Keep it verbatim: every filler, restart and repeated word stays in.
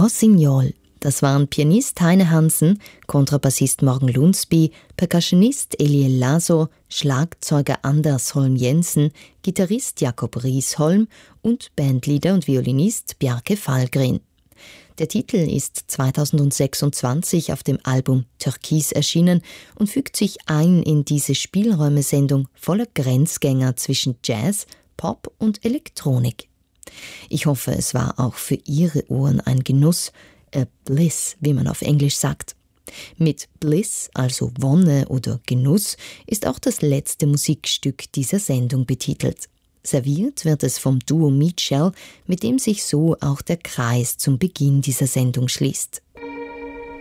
Rossignol. Das waren Pianist Heine Hansen, Kontrabassist Morgan Lunsby, Percussionist Eliel Laso, Schlagzeuger Anders Holm-Jensen, Gitarrist Jakob Riesholm und Bandleader und Violinist Bjarke Fallgren. Der Titel ist zweitausendsechsundzwanzig auf dem Album Türkis erschienen und fügt sich ein in diese Spielräume-Sendung voller Grenzgänger zwischen Jazz, Pop und Elektronik. Ich hoffe, es war auch für Ihre Ohren ein Genuss, a bliss, wie man auf Englisch sagt. Mit Bliss, also Wonne oder Genuss, ist auch das letzte Musikstück dieser Sendung betitelt. Serviert wird es vom Duo Meatshell, mit dem sich so auch der Kreis zum Beginn dieser Sendung schließt.